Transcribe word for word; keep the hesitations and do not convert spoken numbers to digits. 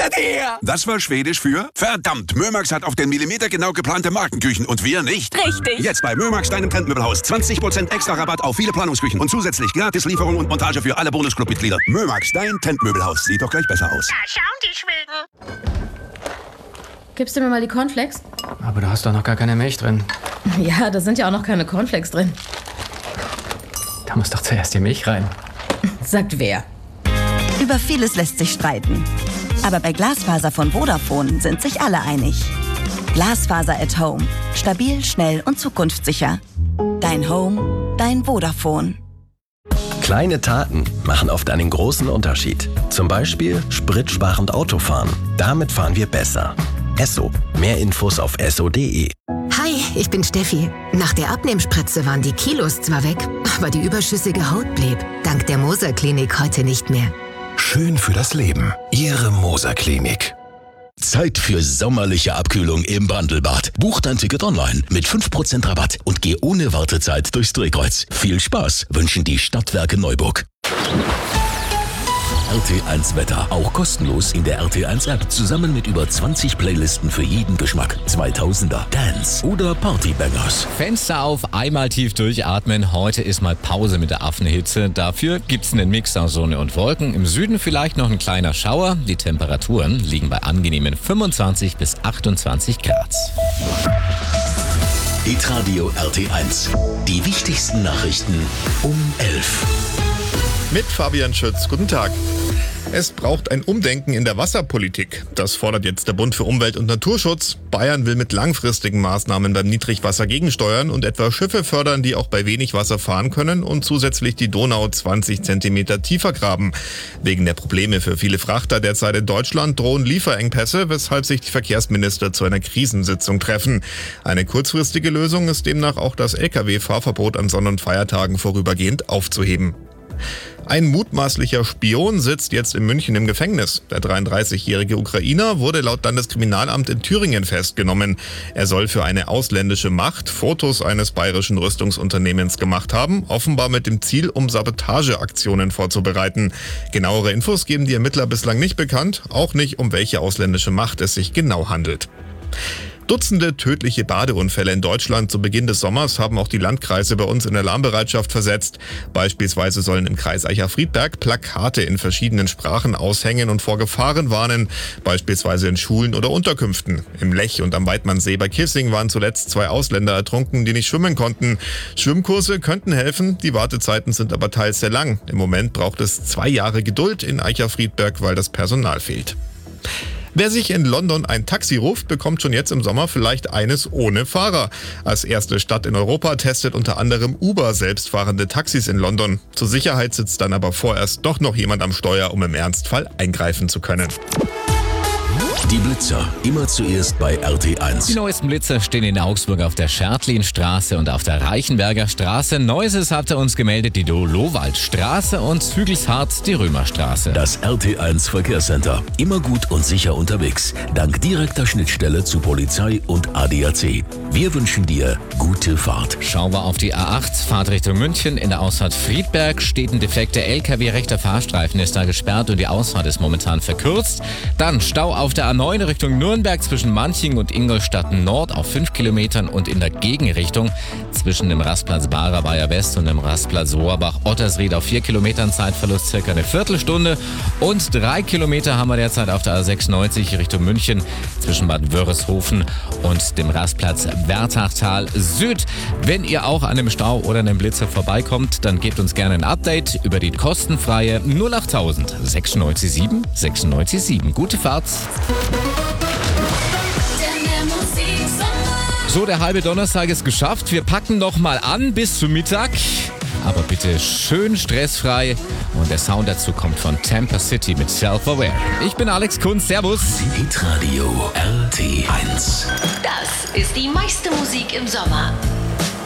kostet hier? Das war Schwedisch für verdammt. Mömax hat auf den Millimeter genau geplante Markenküchen und wir nicht. Richtig. Jetzt bei Mömax, deinem Trendmöbelhaus. zwanzig Prozent extra Rabatt auf viele Planungsküchen und zusätzlich gratis Lieferung und Montage für alle Bonusclub-Mitglieder. Mömax, dein Trendmöbelhaus. Sieht doch gleich besser aus. Da schauen die Schweden. Gibst du mir mal die Cornflakes? Aber da hast doch noch gar keine Milch drin. Ja, da sind ja auch noch keine Cornflakes drin. Da muss doch zuerst die Milch rein. Sagt wer? Über vieles lässt sich streiten. Aber bei Glasfaser von Vodafone sind sich alle einig. Glasfaser at Home. Stabil, schnell und zukunftssicher. Dein Home, dein Vodafone. Kleine Taten machen oft einen großen Unterschied. Zum Beispiel spritsparend Autofahren. Damit fahren wir besser. Esso. Mehr Infos auf esso punkt de. Hi, ich bin Steffi. Nach der Abnehmspritze waren die Kilos zwar weg, aber die überschüssige Haut blieb. Dank der Moser Klinik heute nicht mehr. Schön für das Leben. Ihre Moser Klinik. Zeit für sommerliche Abkühlung im Bandelbad. Buch dein Ticket online mit fünf Prozent Rabatt und geh ohne Wartezeit durchs Drehkreuz. Viel Spaß wünschen die Stadtwerke Neuburg. R T eins Wetter, auch kostenlos in der R T eins App, zusammen mit über zwanzig Playlisten für jeden Geschmack. zweitausender, Dance oder Partybangers. Fenster auf, einmal tief durchatmen. Heute ist mal Pause mit der Affenhitze. Dafür gibt's einen Mix aus Sonne und Wolken. Im Süden vielleicht noch ein kleiner Schauer. Die Temperaturen liegen bei angenehmen fünfundzwanzig bis achtundzwanzig Grad. Hitradio R T eins. Die wichtigsten Nachrichten um elf. Mit Fabian Schütz. Guten Tag. Es braucht ein Umdenken in der Wasserpolitik. Das fordert jetzt der Bund für Umwelt und Naturschutz. Bayern will mit langfristigen Maßnahmen beim Niedrigwasser gegensteuern und etwa Schiffe fördern, die auch bei wenig Wasser fahren können und zusätzlich die Donau zwanzig Zentimeter tiefer graben. Wegen der Probleme für viele Frachter derzeit in Deutschland drohen Lieferengpässe, weshalb sich die Verkehrsminister zu einer Krisensitzung treffen. Eine kurzfristige Lösung ist demnach auch das L K W-Fahrverbot an Sonn- und Feiertagen vorübergehend aufzuheben. Ein mutmaßlicher Spion sitzt jetzt in München im Gefängnis. Der dreiunddreißigjährige Ukrainer wurde laut Landeskriminalamt in Thüringen festgenommen. Er soll für eine ausländische Macht Fotos eines bayerischen Rüstungsunternehmens gemacht haben, offenbar mit dem Ziel, um Sabotageaktionen vorzubereiten. Genauere Infos geben die Ermittler bislang nicht bekannt, auch nicht, um welche ausländische Macht es sich genau handelt. Dutzende tödliche Badeunfälle in Deutschland zu Beginn des Sommers haben auch die Landkreise bei uns in Alarmbereitschaft versetzt. Beispielsweise sollen im Kreis Eicher-Friedberg Plakate in verschiedenen Sprachen aushängen und vor Gefahren warnen, beispielsweise in Schulen oder Unterkünften. Im Lech und am Weidmannsee bei Kissing waren zuletzt zwei Ausländer ertrunken, die nicht schwimmen konnten. Schwimmkurse könnten helfen, die Wartezeiten sind aber teils sehr lang. Im Moment braucht es zwei Jahre Geduld in Eicher-Friedberg, weil das Personal fehlt. Wer sich in London ein Taxi ruft, bekommt schon jetzt im Sommer vielleicht eines ohne Fahrer. Als erste Stadt in Europa testet unter anderem Uber selbstfahrende Taxis in London. Zur Sicherheit sitzt dann aber vorerst doch noch jemand am Steuer, um im Ernstfall eingreifen zu können. Die Blitzer, immer zuerst bei R T eins. Die neuesten Blitzer stehen in Augsburg auf der Schertlinstraße und auf der Reichenberger Straße. Neuses hatte uns gemeldet die Lowaldstraße und Hügelshardt die Römerstraße. Das R T eins Verkehrscenter. Immer gut und sicher unterwegs. Dank direkter Schnittstelle zu Polizei und A D A C. Wir wünschen dir gute Fahrt. Schauen wir auf die A acht, Fahrt Richtung München. In der Ausfahrt Friedberg steht ein defekter L K W. Rechter Fahrstreifen ist da gesperrt und die Ausfahrt ist momentan verkürzt. Dann Stau auf der A neun Richtung Nürnberg zwischen Manching und Ingolstadt Nord auf fünf Kilometern und in der Gegenrichtung zwischen dem Rastplatz Barer West und dem Rastplatz Rohrbach-Ottersried auf vier Kilometern Zeitverlust circa eine Viertelstunde und drei Kilometer haben wir derzeit auf der A sechsundneunzig Richtung München zwischen Bad Wörishofen und dem Rastplatz Wertachtal Süd. Wenn ihr auch an einem Stau oder einem Blitzer vorbeikommt, dann gebt uns gerne ein Update über die kostenfreie null acht tausend sechsundneunzig sieben sechsundneunzig sieben. Gute Fahrt! So, der halbe Donnerstag ist geschafft. Wir packen noch mal an bis zum Mittag. Aber bitte schön stressfrei. Und der Sound dazu kommt von Tampa City mit Self-Aware. Ich bin Alex Kunz. Servus. Hitradio R T eins. Das ist die meiste Musik im Sommer.